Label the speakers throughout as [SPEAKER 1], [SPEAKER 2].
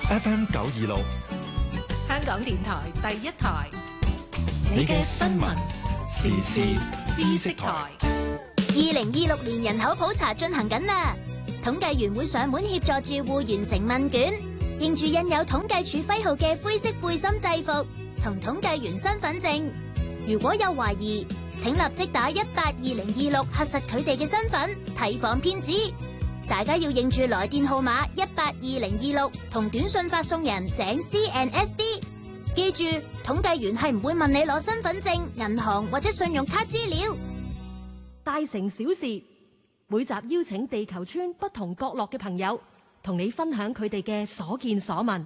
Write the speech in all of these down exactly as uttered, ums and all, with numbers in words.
[SPEAKER 1] F M 九二六，
[SPEAKER 2] 香港電台第一台，
[SPEAKER 1] 你嘅新聞時事知識台。
[SPEAKER 3] 二零二六年人口普查進行緊啦，統計員會上門協助住戶完成問卷，認住印有統計處徽號嘅灰色背心制服同統計員身份證。如果有懷疑，請立即打一八二零二六核實佢哋嘅身份，提防騙子。大家要認住來電號碼一八二零二六同短信發送人井 C N S D。記住，統計員係唔會問你攞身份證、銀行或者信用卡資料。
[SPEAKER 4] 大城小事，每集邀請地球村不同角落嘅朋友，同你分享佢哋嘅所見所聞。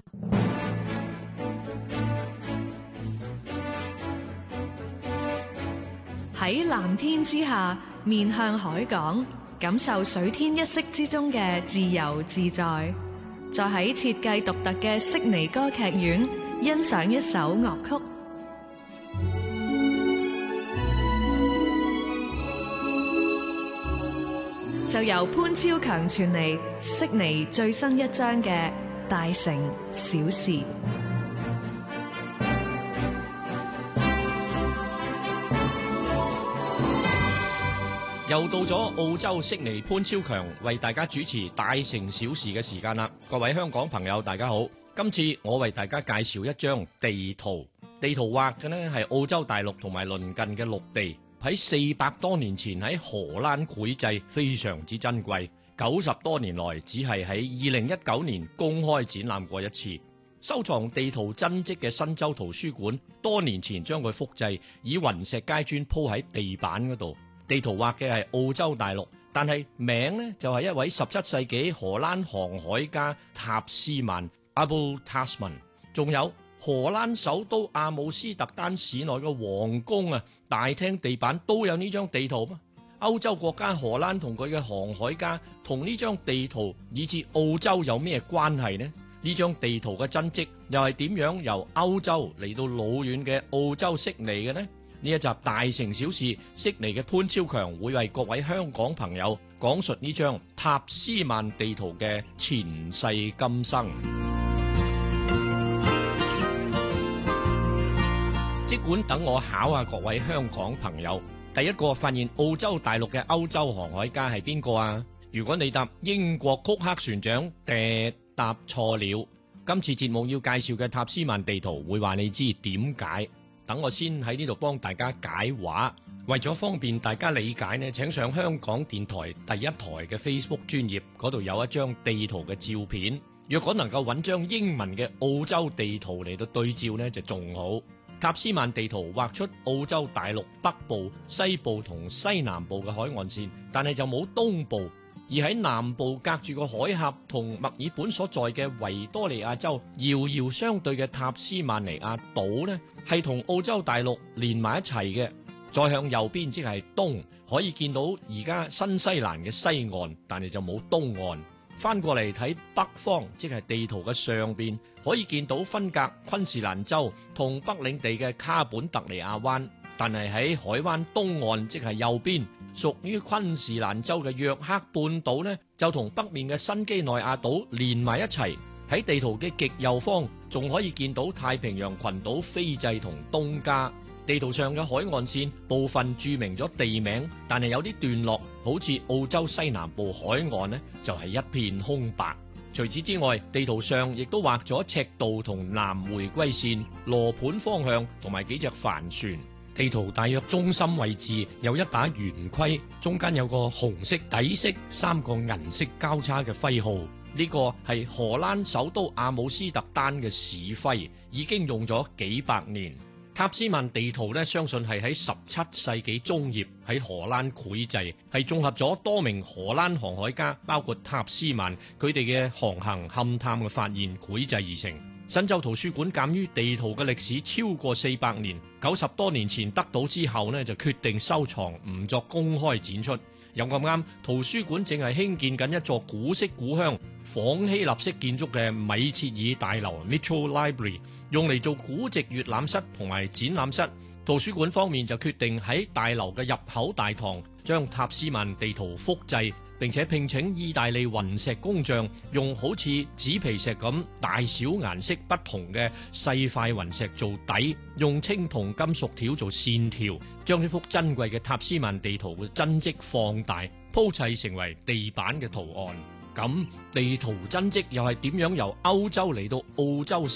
[SPEAKER 5] 喺藍天之下，面向海港，感受水天一色之中嘅自由自在。再喺設計獨特嘅悉尼歌劇院，欣賞一首樂曲。就由潘超強傳嚟悉尼最新一章嘅《大城小事》。
[SPEAKER 6] 又到咗澳洲悉尼潘超強為大家主持《大城小事》嘅時間啦！各位香港朋友，大家好。今次我為大家介紹一張地圖，地圖畫嘅呢係澳洲大陸同埋鄰近嘅陸地。喺四百多年前喺荷蘭繪製，非常之珍貴。九十多年來，只係喺二零一九年公開展覽過一次。收藏地圖真跡嘅新州圖書館，多年前將佢複製，以雲石階磚鋪喺地板嗰度。地圖畫嘅係澳洲大陸，但係名呢就係一位十七世紀荷蘭航海家塔斯曼 Abel Tasman， 仲有荷蘭首都阿姆斯特丹市內嘅皇宮啊，大廳地板都有呢張地圖嗎？歐洲國家荷蘭同佢嘅航海家同呢張地圖以至澳洲有咩關係呢？呢張地圖嘅真跡又係點樣由歐洲嚟到老遠嘅澳洲悉尼嘅呢？呢一集大城小事，悉尼嘅潘超強會為各位香港朋友講述呢張塔斯曼地圖嘅前世今生。即管等我考下各位香港朋友，第一個發現澳洲大陸嘅歐洲航海家係邊個啊？如果你答英國曲克船長，嗲答錯了。今次節目要介紹嘅塔斯曼地圖會話你知點解。等我先喺呢度幫大家解話，為咗方便大家理解呢，請上香港電台第一台嘅 Facebook 專頁，嗰度有一張地圖嘅照片。若果能夠揾張英文嘅澳洲地圖嚟到對照呢，就仲好。塔斯曼地圖畫出澳洲大陸北部、西部同西南部嘅海岸線，但係就冇東部。而喺南部隔住個海峽同墨爾本所在嘅維多利亞州遙遙相對嘅塔斯曼尼亞島呢，係同澳洲大陸連埋一齊嘅。再向右邊即係東，可以見到而家新西蘭嘅西岸，但係就冇東岸。翻過嚟睇北方，即係地圖嘅上邊，可以見到分隔昆士蘭州同北領地嘅卡本特尼亞灣，但係喺海灣東岸，即係右邊，屬於昆士蘭州嘅約克半島呢，就同北面嘅新畿內亞島連埋一齊。喺地圖嘅極右方，仲可以見到太平洋群島斐濟同東加。地圖上嘅海岸線部分註明咗地名，但係有啲段落，好似澳洲西南部海岸呢，就係一片空白。除此之外，地圖上亦都畫咗赤道同南回歸線、羅盤方向同埋幾隻帆船。地圖大約中心位置有一把圓規，中間有個紅色底色、三個銀色交叉嘅徽號。呢個係荷蘭首都阿姆斯特丹嘅市徽，已經用咗幾百年。塔斯曼地圖呢，相信係喺十七世紀中葉喺荷蘭繪製，係綜合咗多名荷蘭航海家，包括塔斯曼佢哋嘅航行勘探嘅發現繪製而成。新州圖書館鑑於地圖嘅歷史超過四百年，九十多年前得到之後呢，就決定收藏，唔作公開展出。又咁啱，圖書館正係興建緊一座古色古香、仿希臘式建築嘅米切爾大樓 Mitchell Library， 用嚟做古籍閱覽室同埋展覽室。圖書館方面就決定喺大樓嘅入口大堂將塔斯曼地圖複製， 並且聘請意大利雲石工匠，用好似紙皮石咁大小顏色不同嘅細塊雲石做底，用青銅金屬條做線條，將呢幅珍貴嘅塔斯曼地圖嘅真跡放大，鋪砌成為地板嘅圖案。咁地圖真跡又係點樣由歐洲嚟到澳洲